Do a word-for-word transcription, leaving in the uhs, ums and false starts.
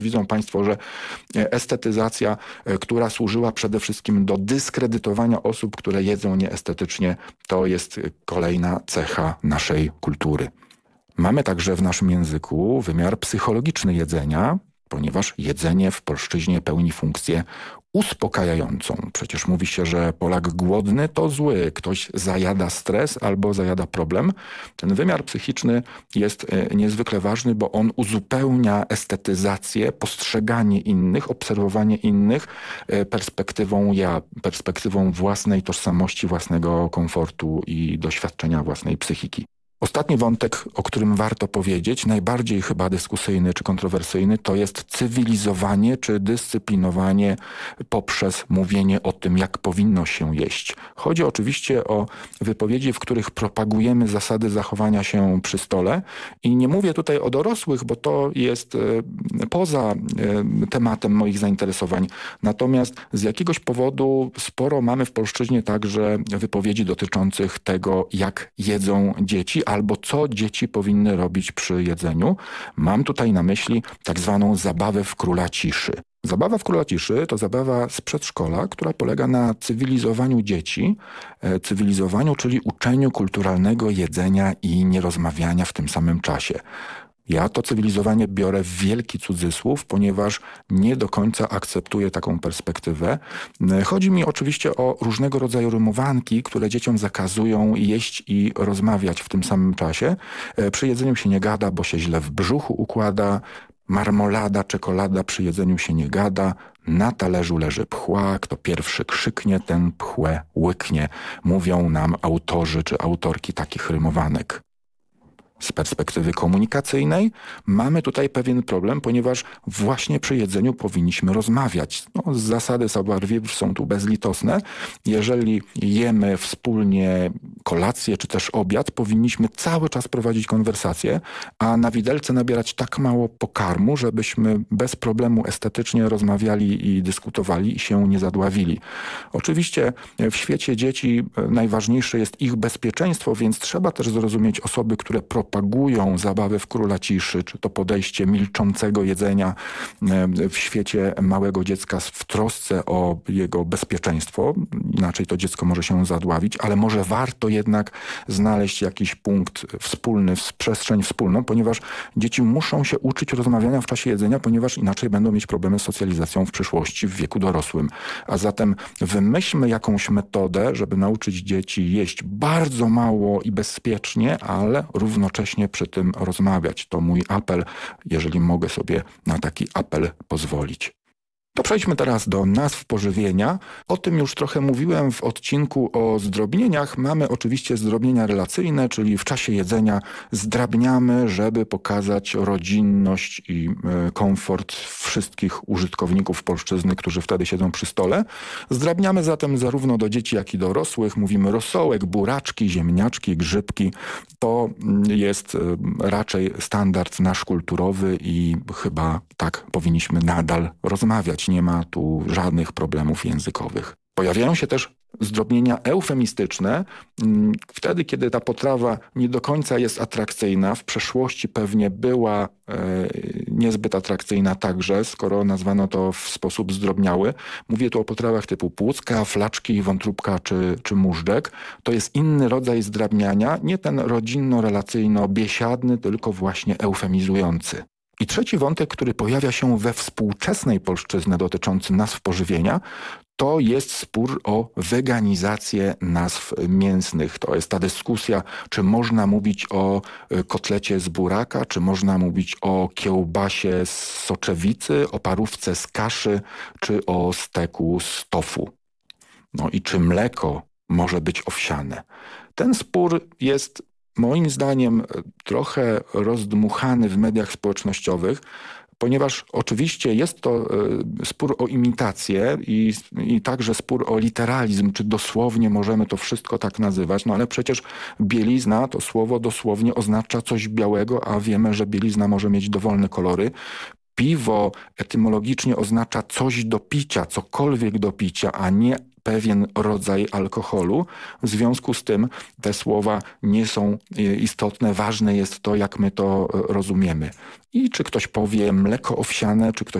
Widzą Państwo, że estetyzacja, która służyła przede wszystkim do dyskredytowania osób, które jedzą nieestetycznie, to jest kolejna cecha naszej kultury. Mamy także w naszym języku wymiar psychologiczny jedzenia, ponieważ jedzenie w polszczyźnie pełni funkcję uspokajającą. Przecież mówi się, że Polak głodny to zły, ktoś zajada stres albo zajada problem. Ten wymiar psychiczny jest niezwykle ważny, bo on uzupełnia estetyzację, postrzeganie innych, obserwowanie innych perspektywą ja, perspektywą własnej tożsamości, własnego komfortu i doświadczenia własnej psychiki. Ostatni wątek, o którym warto powiedzieć, najbardziej chyba dyskusyjny czy kontrowersyjny, to jest cywilizowanie czy dyscyplinowanie poprzez mówienie o tym, jak powinno się jeść. Chodzi oczywiście o wypowiedzi, w których propagujemy zasady zachowania się przy stole i nie mówię tutaj o dorosłych, bo to jest poza tematem moich zainteresowań. Natomiast z jakiegoś powodu sporo mamy w polszczyźnie także wypowiedzi dotyczących tego, jak jedzą dzieci, albo co dzieci powinny robić przy jedzeniu. Mam tutaj na myśli tak zwaną zabawę w króla ciszy. Zabawa w króla ciszy to zabawa z przedszkola, która polega na cywilizowaniu dzieci, cywilizowaniu, czyli uczeniu kulturalnego jedzenia i nierozmawiania w tym samym czasie. Ja to cywilizowanie biorę w wielki cudzysłów, ponieważ nie do końca akceptuję taką perspektywę. Chodzi mi oczywiście o różnego rodzaju rymowanki, które dzieciom zakazują jeść i rozmawiać w tym samym czasie. Przy jedzeniu się nie gada, bo się źle w brzuchu układa. Marmolada, czekolada przy jedzeniu się nie gada. Na talerzu leży pchła, kto pierwszy krzyknie, ten pchłę łyknie. Mówią nam autorzy czy autorki takich rymowanek. Z perspektywy komunikacyjnej mamy tutaj pewien problem, ponieważ właśnie przy jedzeniu powinniśmy rozmawiać. No, zasady savoir-vivre są tu bezlitosne. Jeżeli jemy wspólnie kolację czy też obiad, powinniśmy cały czas prowadzić konwersację, a na widelce nabierać tak mało pokarmu, żebyśmy bez problemu estetycznie rozmawiali i dyskutowali i się nie zadławili. Oczywiście w świecie dzieci najważniejsze jest ich bezpieczeństwo, więc trzeba też zrozumieć osoby, które propagują zabawę w króla ciszy, czy to podejście milczącego jedzenia w świecie małego dziecka w trosce o jego bezpieczeństwo. Inaczej to dziecko może się zadławić, ale może warto jednak znaleźć jakiś punkt wspólny, przestrzeń wspólną, ponieważ dzieci muszą się uczyć rozmawiania w czasie jedzenia, ponieważ inaczej będą mieć problemy z socjalizacją w przyszłości, w wieku dorosłym. A zatem wymyślmy jakąś metodę, żeby nauczyć dzieci jeść bardzo mało i bezpiecznie, ale równocześnie przy tym rozmawiać. To mój apel, jeżeli mogę sobie na taki apel pozwolić. To przejdźmy teraz do nazw pożywienia. O tym już trochę mówiłem w odcinku o zdrobnieniach. Mamy oczywiście zdrobnienia relacyjne, czyli w czasie jedzenia zdrabniamy, żeby pokazać rodzinność i komfort wszystkich użytkowników polszczyzny, którzy wtedy siedzą przy stole. Zdrabniamy zatem zarówno do dzieci, jak i dorosłych. Mówimy rosołek, buraczki, ziemniaczki, grzybki. To jest raczej standard nasz kulturowy i chyba tak powinniśmy nadal rozmawiać. Nie ma tu żadnych problemów językowych. Pojawiają się też zdrobnienia eufemistyczne, wtedy, kiedy ta potrawa nie do końca jest atrakcyjna. W przeszłości pewnie była e, niezbyt atrakcyjna także, skoro nazwano to w sposób zdrobniały. Mówię tu o potrawach typu płucka, flaczki, wątróbka czy, czy móżdżek. To jest inny rodzaj zdrabniania, nie ten rodzinno-relacyjno-biesiadny, tylko właśnie eufemizujący. I trzeci wątek, który pojawia się we współczesnej polszczyźnie dotyczący nazw pożywienia, to jest spór o weganizację nazw mięsnych. To jest ta dyskusja, czy można mówić o kotlecie z buraka, czy można mówić o kiełbasie z soczewicy, o parówce z kaszy, czy o steku z tofu. No i czy mleko może być owsiane? Ten spór jest moim zdaniem trochę rozdmuchany w mediach społecznościowych, ponieważ oczywiście jest to spór o imitację i, i także spór o literalizm, czy dosłownie możemy to wszystko tak nazywać, no ale przecież bielizna, to słowo dosłownie oznacza coś białego, a wiemy, że bielizna może mieć dowolne kolory. Piwo etymologicznie oznacza coś do picia, cokolwiek do picia, a nie pewien rodzaj alkoholu. W związku z tym te słowa nie są istotne. Ważne jest to, jak my to rozumiemy. I czy ktoś powie mleko owsiane, czy ktoś